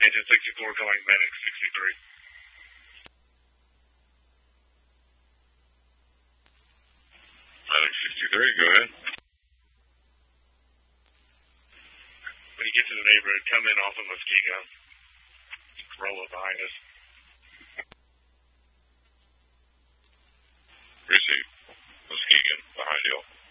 Agent 64 calling Medic 63. Medic 63, go ahead. When you get to the neighborhood, come in off of Muskegon. Roll up behind us. Receive. Muskegon, behind you.